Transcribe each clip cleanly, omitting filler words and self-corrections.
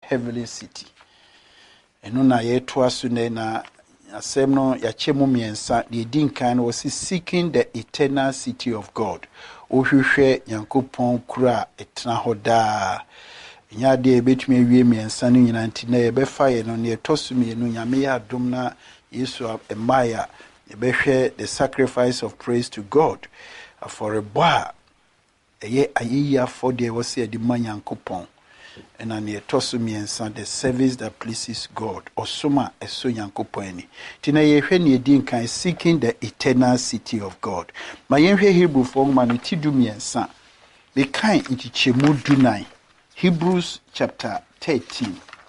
heavenly city. Eno na yeto aso na asem no ya chemu miensa the din kan was seeking the eternal city of God. Ohwehwe Yankopon kura etna hoda. Nya de betumi awie miensa no nyina nti na yebefa ye no ne etosu mienu nyame ya adom na Yesu emaya yebehwe the sacrifice of praise to God for a boy eye ayiya for the was the man Yankopon. And an etosu miensa the service that pleases God or soma eso Yankoponi. Tina yehwe ni edin kan seeking the eternal city of God. Ma yehwe Hebrew for man ti du miensa. Me kan nti chemu dunai. Hebrews chapter 13.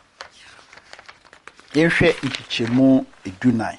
Yehwe nti chemu dunai.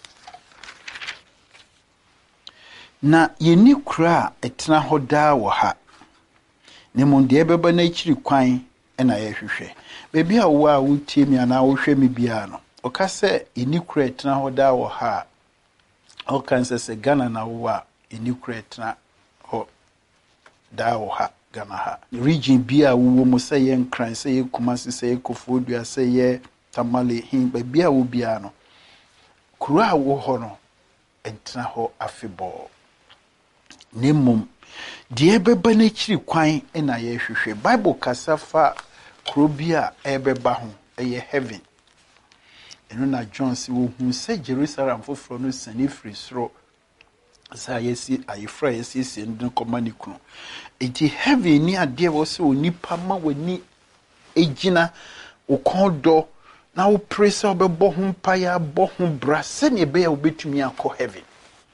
Na yeni kura etna hoda wo ha. Ne monde ebeba na ichiri kwan na yehwehwe bebi a wo a wutie mi ana wo hwe mi bia no o ka se inikure tena hoda wo ha o kan se Ghana na wo a inikure tena ho da wo ha Ghana ha region bia wo mo se ye nkran se ye Kumasi se ye Kofodua se ye Tamale hin bebi a wo bia no kuro a wo ho no entena ho afebo nemum die beba na chiri kwan na yehwehwe Bible kasafa krobia ebeba ho eye heaven eno na John si wo hu se Jerusalem foforo no sani free soro sa yesi ayefra yesi se ndin komani kunu enti heaven ni ade wo se onipa ma wani ejina ukodo na wo presa obebo ho mpa ya bo ho bra se ne be ya obetumi akọ heaven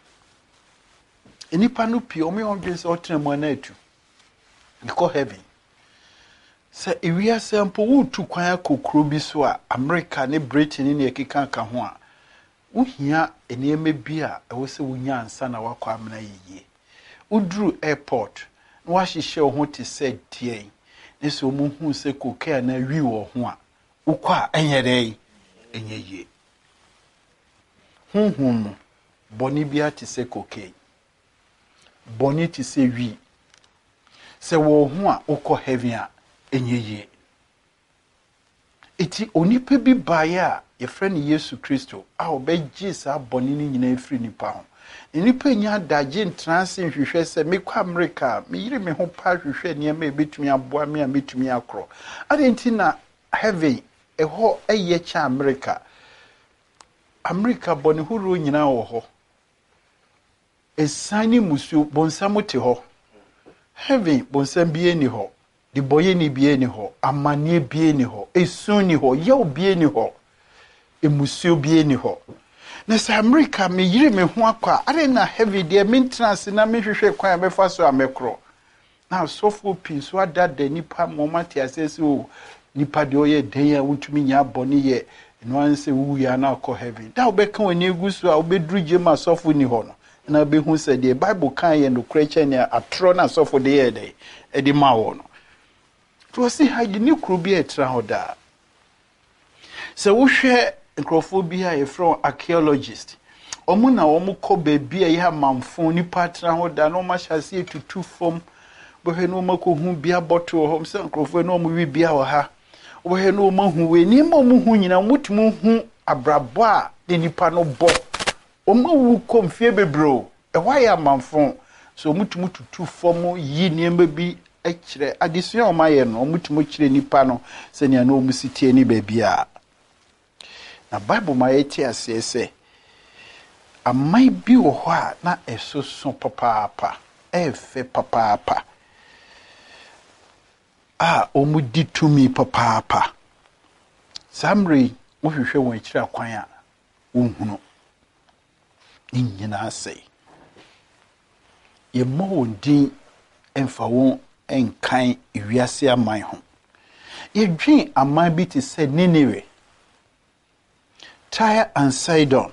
enipa no pie o me odwen se otremo na atu ikọ heaven se ewia sampo wutu kwan akokro bi so a America ne Britain ne ekeka ka ho a wohia eneme bi a ewo se wonya ansa na wakọ amena yiye udru airport na wahihye ho te se die ne so mu hu se kokaa na wi wo ho a ukọ a enyere enye hunhum boni bia te se kokaa boni te se wi se wo ho a ukọ heaven a enye eti onipa bi bae a yefre ne Yesu Kristo a obegye sa boni ni nyina efri nipa ho nipa nya daje ntrance nhwehwe se mekwa America me yire me ho pa hwehwe ne ma ebetumi aboa me a metumi akro adenti na heaven eho eye cha America boni huru nyina wo ho esani musu bonsam te ho heaven bonsam bie ni ho di boye ni bie ni ho amanie bie ni ho esun ni ho ye obie ni ho emusio bie ni ho na sa America me yire me ho akwa are na heavy de maintenance na me hwehwe kwan be fa so amekro na sofo pin so adada nipa momati asese o nipa de oye den ya wutumi nya boni ye no anse wu ya na akọ heaven da obeka wani egusu a obedru jema sofo ni ho no na be hu se de Bible kan ye no kreche ne atro na sofo de ye de edi ma wo no to si haji ni kru bi etra hoda se wo hwe nkrofo bi a ye from archaeologist omu na omu ko bebi a ye manfo ni patra hoda no ma hyase tutu fom bo he no mako hu bia bottle hom se nkrofo no mu wi bia wo ha bo he no ma hu we ni ma mu hu nyina mutumu hu abrabo a de nipa no bo omu wu komfie bebro e wa ya manfo so mutumu tutu fom yi niemba bi ekire adesua o maye no mutumu kire nipa no se ne na o musitie ni bebia na Bible ma yeti asese amai bi wo ho a na esoso papa efe papa omudi tumi papa samri wo hwehwe won kire akwan a wonhunu nyina asai ye mo din emfa won enkan iwiase aman ho ye dwen aman bi te se Nineveh, Tyre and Sidon,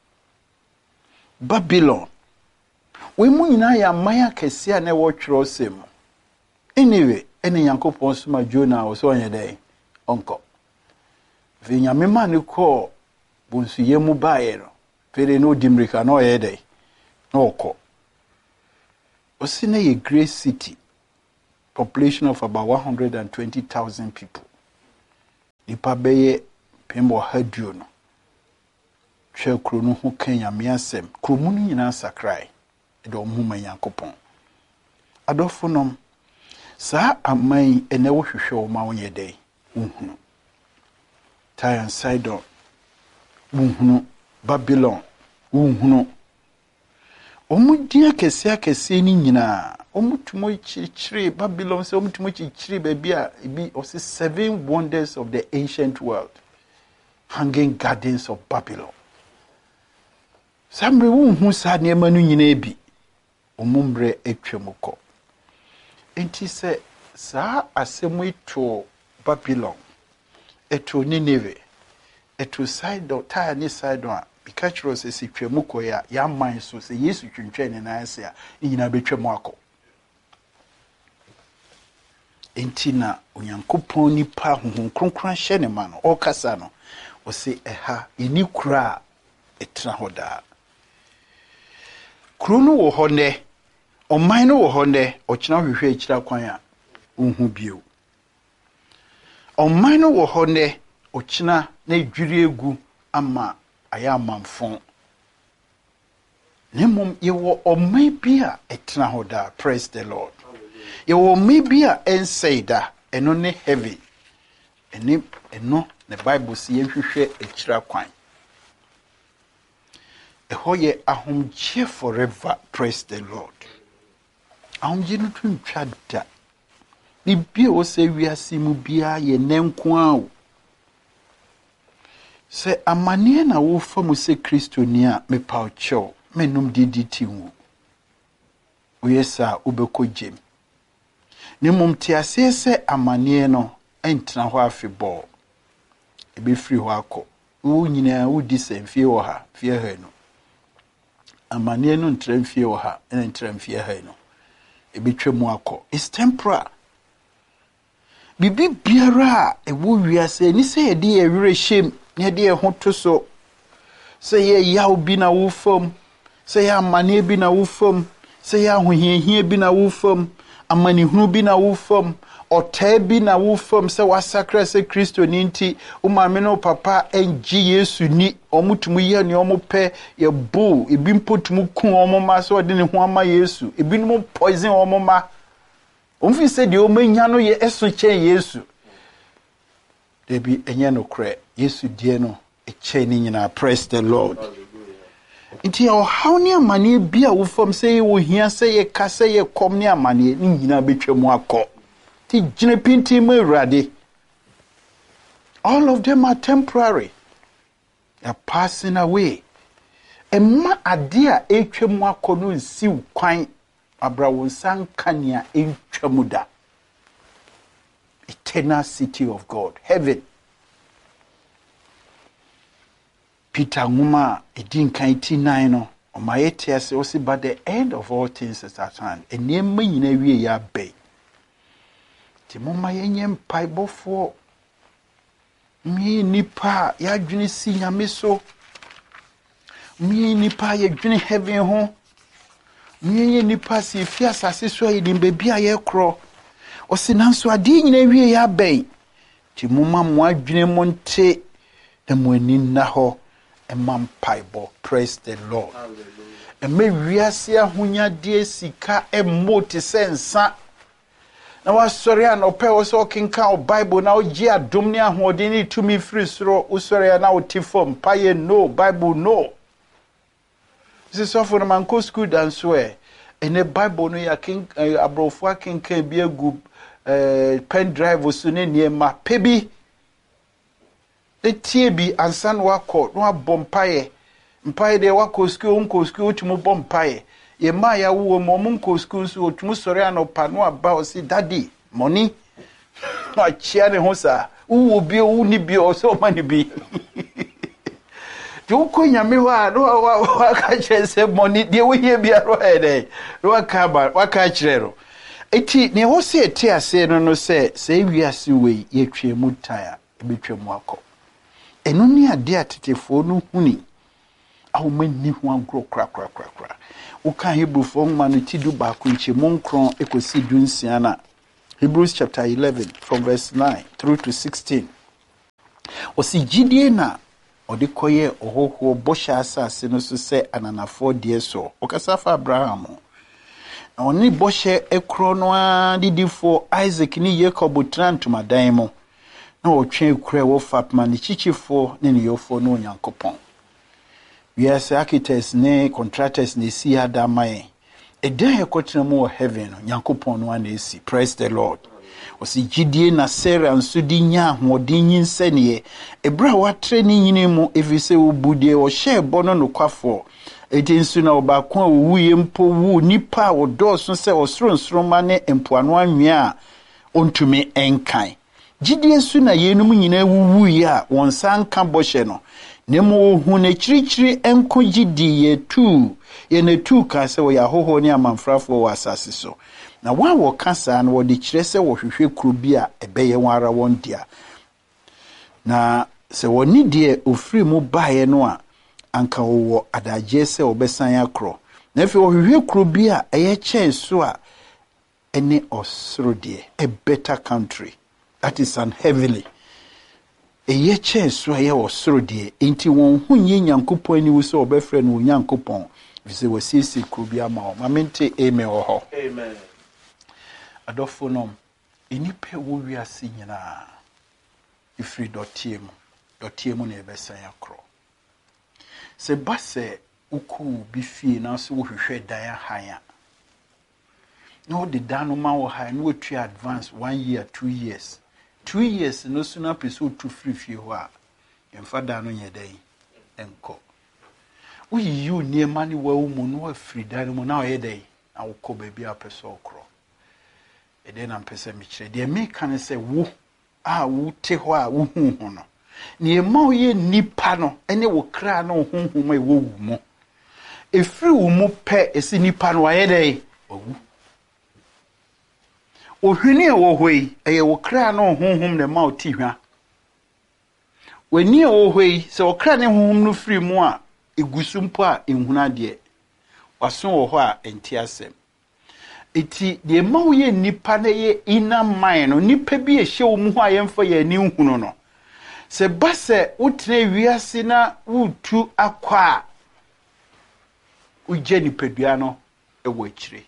Babylon. We mu nyina ya maya kese a na wo twero sem. Anyway, ene Yankopon soma Jonah wo so onye dey onko. Ve nyame ma ne ko bonsu yemu bae no. Fere no dimrika no ye dey. No oko. Osine ye great city. Population of about 120,000 people. nipa bɛyɛ pembo haduo no hwɛ kuro no ho kan Nyame asɛm kuro mu no nyinaa sakrai ɛde ɔmo ma Nyankopɔn adɔfo nom saa aman ene wo hwehwɛ wo ma wonyɛ dɛn wohunu Tyre and Sidon wohunu Babylon wohunu ɔmo dia kɛse ni nyinaa ɔmo tumo kyirikyiri Babylon sɛ ɔmo tumo kyirikyiri baabi a ebi ɔse 7 wonders of the ancient world hanging gardens of Babylon samre wohunu saa nneɛma no nyinaa bi ɔmo mbrɛ atwam kɔ enti sɛ saa asɛm ito Babylon eto Nineveh eto Sidon Tyre ne Sidon a bikachiro sɛ sitwamu kɔ ya man so sɛ Yesu twintwɛn ne nan ase a nyina betwam akɔ enti na Onyankopɔn nipa honhom kronkron hyɛ ne ma no ɔkasa no ɔse ɛha yɛni kura ɛtena hɔ daa kuro no wɔ hɔ nɛ ɔman no wɔ hɔ nɛ ɔkyena hwehwɛ akyira kwan a unhu bio ɔman no wɔ hɔ nɛ ɔkyena na dwiri egu ama ayɛ amanfon nemom yɛwɔ ɔman bi a ɛtena hɔ daa praise the Lord yɛwɔ ɔman bi a ɛnsɛe da ɛno ne heaven ɛno ne Bible si yɛhwehwɛ akyira kwan ɛhɔ yɛ ahomgye forever praise the Lord ahomgye no twintwa da bibia wo sɛ wiase mu bia yɛ nenko a sɛ amane na wo fa mu sɛ Kristoni a mepaw kyɛw menum didi wo oyesa ubekɔ gem ne mum te ase sɛ amane no entena hɔ afebɔ ebe firi hɔ akɔ wo nyina wo di sɛ mfie wɔ ha fie ha no amane no ntra mfie wɔ ha na ntra mfie ha no ebe twam akɔ is temporal bibi biara ewo wiase ni sɛ yɛde yɛwerɛ hyem na yɛde yɛ ho to so sɛ yɛ yaw bi na wo fam sɛ yɛ amane bi na wo fam sɛ yɛ ahohiahia bi na wo fam amanehunu bi na wo fam ɔtaa bi na wo fam sɛ wasakra sɛ Kristo ni nti wo maame no papa engye Yesu ni ɔmotumu yɛ ne ɔmo pɛ yɛ bo ebi mpotumu ku ɔmo ma sɛ ɔde ne ho ama Yesu ebi no poison ɔmo ma ɔmfi sɛ deɛ ɔmanya no yɛ ɛso kyɛn Yesu debi ɛnyɛ no korɛ Yesu die no ɛkyɛn ne nyinaa praise the Lord nti ɔhaw ne amane bi a wo fam sɛ yɛ wo hia sɛ yɛ ka sɛ yɛ kɔm ne amane ne nyinaa betwa mu akɔ ti gyina pintin mu Awurade all of them are temporary they are passing away ɛma ade a etwa mu akɔ no nsiw kwan abra wo sankania etwa mu da eternal city of God heaven Peter Nguma edin kan ti 9 no omaye tiase o si but the end of all things is at hand enema nyina wie ya bɛ ti moma yenye mpaibofo mi nipa ya dwene si nyame so mi nipa ya dwene heaven ho mi nipa si fi asase so ayi baabi a ye kro o si nanso ade nyina wie ya bɛ ti moma mo adwene mo nte na mo ani na ho emampaibo praise the Lord eme wiase ahonya de sika emoti sensa na wasori an opɛ wo so kenka o Bible na o gi adom ne ahode ne tumi free soro usori na o tifom paye no Bible no this is for man ko school dan so ene Bible no ya ken abrofo akenka bi agu pen drive so ne niema pebi etie bi ansan wakɔ no abompaye mpaye de wakɔ school unko school tumu bompaye ye ma ya wo mo munko school so tumu sori anopa no aba o si daddy money no achia ne ho sa wo bi wo ni bi o so mani bi jo ko nyame wa no wa ka chese money de wo hie bi aro ede no waka chirero eti ne wo se eti ase no no se wiase we ye twemu taya ebetwemu akɔ eno ni ade atetefo no huni awomani ho agro kra wo ka Hebrewfo ma no tidu ba ko nche monkron ekosi dunsia na Hebrews chapter 11 from verse 9 through to 16 Osi gidie na odi koye ohoho bosha asase no so se ananafo die so. Okasa fa Abraham. Na oni boshe ekro no a didifo Isaac ni Jacob trantuma dan mo. Na otwe kure wo fapma ni chichifo ne ne yofo no Nyankopɔn. Yes, architects ne contractors ne si adamae. Eden ekotena mu heaven no Nyankopɔn no na esi. Praise the Lord. Osi gidie na Sarah nso di nya ahoɔden nyinsɛne ebra watre ne nyine mu efise obudie o hye bono no kwafo eti nso na obakon owuye mpo wu nipa odɔso sɛ osoro ne empoano anwea ontumi enkan gidie nso na yenum nyina wuwuye a wonsa nka bɔhye no nemo hu na chirichiri enko gidi ye ne tu ka sɛ wo ya hoho ne amanfrafo wɔ asase so. Na wa wo kasa na wo de kire se wo hwehwe kuro bi a ebeye wara won dia na se woni de ofiri mu baaye no a anka wo adagye se obesan akro na efe wo hwehwe kuro bi a eye chen so a ene osoro de a better country that is an heavily eye chen so a ye osoro de enti won hunye Nyankopɔn ani wo se obefre no Nyankopɔn vise wo sisi kuro bi ama o mamente amen ho amen. Adofonom enipe wo wiase nyina ifri dotie mu na ebesan akro se base uku bi fie na so wo hwehwe dan han a no de dano ma wo han no tu advance 1 year 2 years 2 years no so na peso tu free fie ho a yemfa dan no nyedai enko uyi yu niema ni wa mu no afri dan mu na oyedai na wo ko ba bia peso okro eden am pese mi kire de me kan se wo a wo te ho a wo hu hu no ne ma wo ye nipa no ene wo kra no hu hu ma wo wu mo efri wo mu pe esi nipa no aye dai owu ohwini wo hoi eye wo kra no hu hu ne ma wo ti hwa wani wo hoi se wo kra ne hu hu no fri mu a egusumpo a enhuna de waso wo ho a enti asem iti de ma wo ye nipa na ye ina man no nipa bi ehye wo mu ho ayemfa ye ni hunu no se base utne wiase na wutu akwa uje nipadua no ewo akire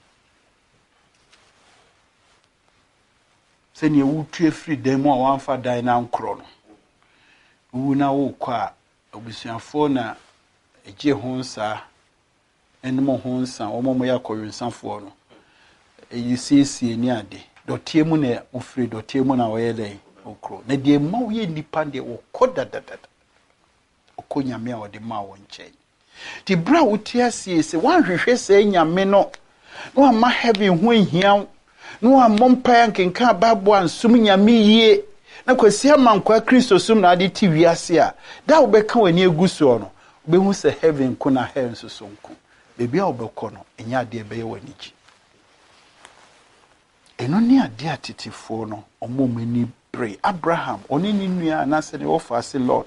se ne wutu efri dem a wanfa dan na nkro no wu na wo kwa obusuafo na eje ho nsa enmo ho nsa omomo yakoyensafo no you see ni ade dotie mu na ofri dotie mu na oyele okro na de ma wo ye nipa de okoda dadada okonyame a ode ma wo nchen ti bra wotia sie se wan hwehwe se nyame no no ama heaven ho ehia no amompa nkenka babo ansum nyame yie na kwasi amankwa Kristo sum na ade ti wiase a da wo beka wani eguso no be hu se heaven ko na hell so sonko bebi a wo bekọ no enya ade be ye wani ji eno ni ade atitifo no omomani bre Abraham oni ni nua na se ne ofa se Lord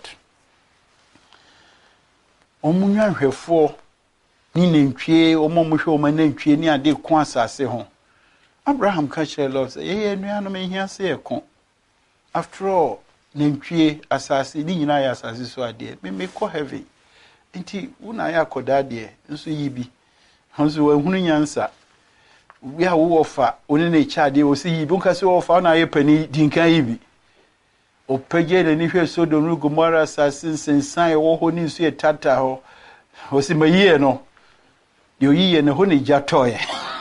omunwa hwefo ni nantwie omomuhwe omanantwie ni ade ko asase ho Abraham ka chere Lord say ye nua no me hia se ekon after all nantwie asase ni nyina ya asase so ade me ko heavy nti una ya koda ade nso yibi nso ehunu nyansa we are wofa oni na chade o si yibi nka se wofa na ye pani dinkan yibi o pege de ni hwe so do no Gomora asase sensan e wo ho ni nso e tata ho o si maye no de oyiye ne ho ne jatoye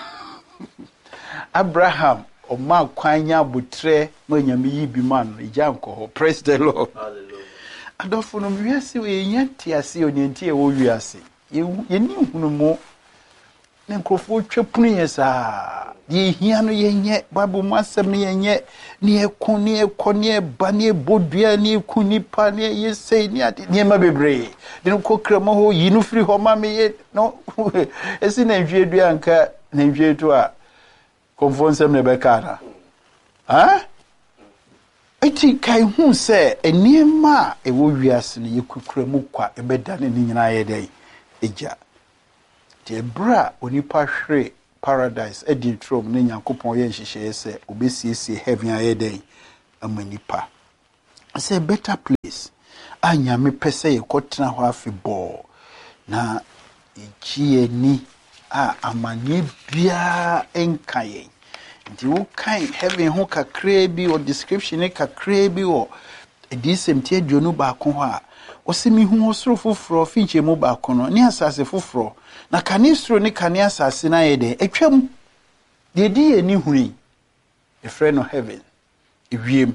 Abraham o ma kwanya butre ma nyame yibi man ijanko ho. Praise the Lord. Hallelujah. Adofo no wiase we nyanti ase onyanti e wo wiase ye ni hunu mo ne nkrofo twapunu yesa ye hia no yenye babu masem ne yenye ne ekon ne ekon ne ba ne bodua ne kunipa ne yesei ne ade ne ma bebre de no kokra ho yinu firi ho ma me ye no esi na nhwe anka na nhwe to a konfonsem ne bekara ha eti kai hu se enima e wo wiase ne yekukura mu kwa ebeda ne nyina ye dai eja te bra onipa hwere paradise edi trom ne Nyankopon ye nhihye se obesiesie heaven aye dai amanipa. It's a better place. anyame pese ye kotena ho afebɔ na egie ni amane bia enkaye nti wo kan heaven ho kakra bi o description kakra bi o edisem tie dwonu ba ko ho a osemi hu osoro foforo finche mu ba ko no ne asase foforo na kanisro ne kane asase na ye de etwam de di ani huni e friend of heaven ewiem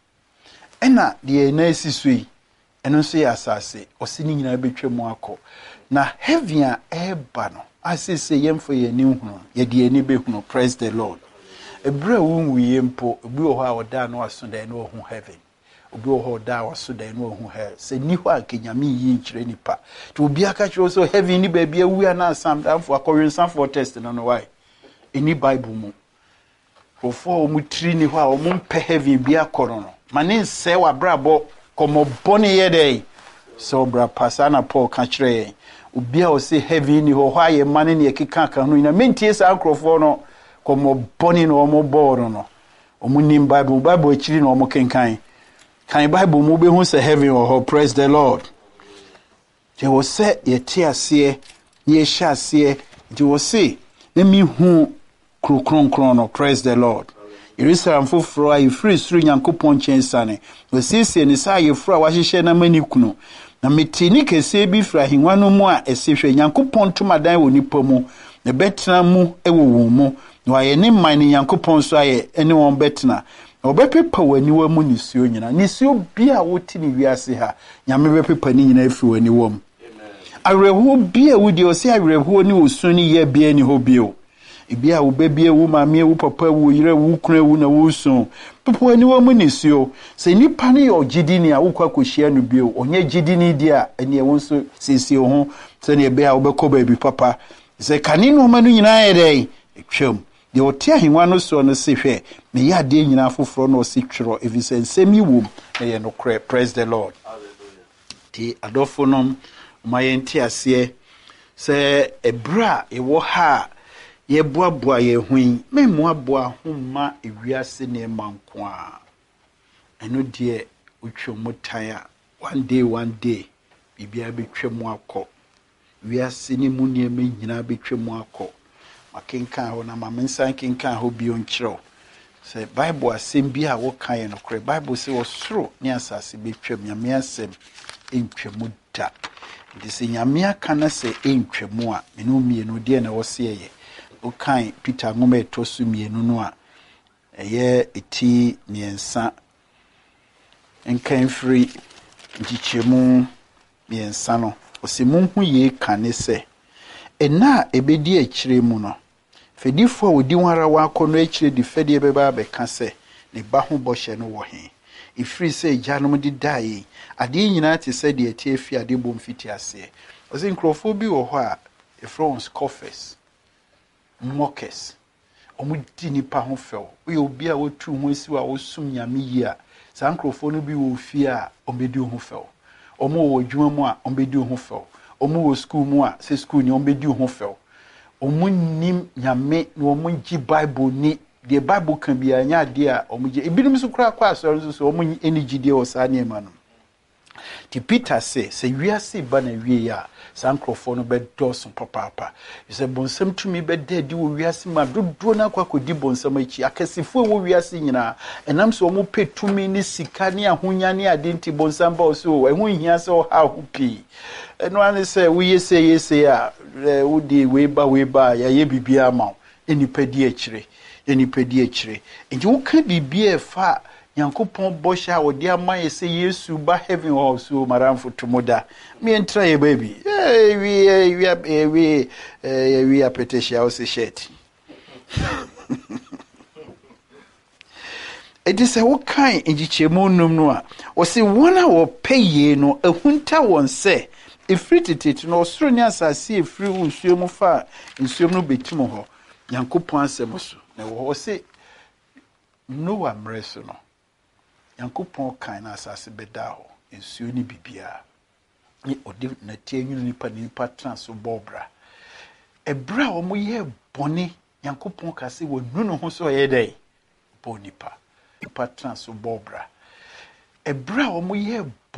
ena de na esisui eno so ya asase osini nyina betwam akọ na heaven a eba no asese yemfo ye ni hunu ye de ani behunu. Praise the Lord. Ebra wunwu yempo obi wo ha oda no aso da no hu heaven obi wo ha oda aso da no hu hell se ni ho akenyame yi nkire nipa to obi aka kire so heaven ni ba bia wu na asam danfo akọwensan for test no why any bible mu ofo mu tri ni ho a omu mpe heaven bia koro no mane nse wa brabo komo boni ye dey so bra pasana Paul ka kire obi a o se heaven ni ho aye mane ne ekeka ka no ina mentie sa akrofo no komo boni no omo boro no omu nim bible akiri no omo kenkan kan bible mu be hu se heaven or praise the Lord. Je wo se ye tie ase ye hya ase je wo se na mi hu krokronkron no praise the Lord. Jerusalem foforo a free suru Nyankopon chensane wo sisi ni sa ye fura wa hyehye na mani kuno na metini kese bi fra hinwa no mu a esehwe Nyankopon tomadan wo nipa mu na betena mu ewo wo mu na ye ne man Nyankopon so aye ene won betena obepepa wani wa mu nisuo nyina nisuo bia woti ni wiase ha nyame bepepa ni nyina afi wani wom awerɛho bia wudi o se awerɛho ni osun ni ye bia ni ho bio bia wo bebia wo maame wo papa wo yire wo kura wo na wo sun pepa wani wa mu nisuo se nipa ne yo gidini a wo kwa kohyia no bio onye gidini dia ene e won so sisi ho se ne bia wo bekɔ ba bi papa se kane no ma no nyina ye dai twam de otia hinwa no so no se hwe me ya de nyina foforo no se twero evisensem yi wom na ye no kra. Praise the Lord. Hallelujah. Ti adofonom mayenti ase se ebra ewo ha ye boaboa ye hwin me moaboa homma ewiase ne manko a eno de utwomutan a one day bibia betwemu akọ wiase ne mu ne me nyina betwemu akọ makenkan ho na mamensan kenkan ho bio nkyerɛw sɛ bible asɛm bi a wo kan no kore bible sɛ osoro ne asase betwam nyame asɛm entwamu da nti sɛ nyame aka na sɛ entwamu a menu mienu de na wo se ye wo kan Peter ngoma etosu mienu no a ɛyɛ eti miensa enkan free ntikyemu miensa no osimu hu ye kane sɛ ena ebedi akire mu no fedifo a wodi wara wa akɔno akire di fedie beba bɛka sɛ ne ba ho bɔhyɛ no wɔ he ifiri sɛ gyanom di dai ade nyina te sɛ de atie fi ade bom fiti ase ɔsɛ nkrofo bi wɔ hɔ a efrons coffers mockers ɔmo di nipa ho fɛw wo yɛ obi a wotu ho asi wa wosum nyame yi a saa nkrofo no bi wɔ fie a ɔmbɛdi ho fɛw ɔmo wɔ dwuma mu a ɔmbɛdi ho fɛw omu wo school mu a se school ni ombedi ho fɛw omu nim nyame na omu gi bible ni de bible kan bia nya de a omu gi ebinim so kura kwa asɔre so omu eni gide o sa ne ma no ti Peter se wiase ba na wie ya sankrofo no be dɔso papa se bonsam tumi be dadi wo wiase ma dodo na akodi bonsam achi akasifo wo wiase nyina enam so omu petumi ni sika ni ahonya ni adenti bonsam ba so ehun hia se o ha ho pi eno ane se wo yese a wo di we ba ya ye bibia ma enipa di akire nti wo ka bibia fa Nyankopɔn bɔhyɛ a ɔde ama yɛ sɛ Yesu ba heaven hɔ so maramfo tomoda me entra ye baby we apeteshia o se shirt it is a what kind ngichemu num no a o se wona wo peye no ehunta won se efritititi no osoro ne asase efri nsuom fa nsuom no betimo hɔ Nyankopɔn asɛm so na wo se Noah mreso no Yankopɔn kan na asase beda ho nsuo ni bibia ni odi na tie nwunu nipa transo bobra ebra wo mo ye bone Yankopɔn ka se wo nunu ho so ye dai bonipa transo bobra ebra wo mo ye